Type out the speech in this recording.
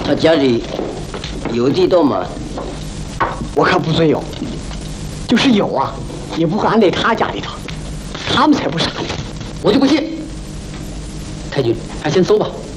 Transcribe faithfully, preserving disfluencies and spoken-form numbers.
他家里有地多吗？ 我可不准有，就是有啊，也不会安在他家里头，他们才不傻呢。 我就不信。太君，还先搜吧。